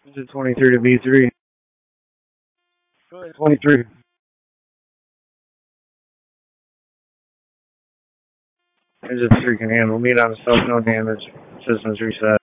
Engine 23 to V3. Go ahead, 23. Engine 3 can handle. Meet on the south, no damage. Systems reset.